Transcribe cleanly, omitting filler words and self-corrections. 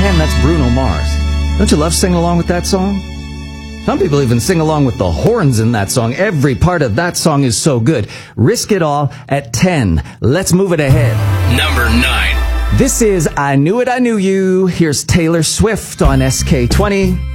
10, that's Bruno Mars. Don't you love singing along with that song? Some people even sing along with the horns in that song. Every part of that song is so good. Risk It All at 10. Let's move it ahead. Number 9. This is I Knew It, I Knew You. Here's Taylor Swift on SK20.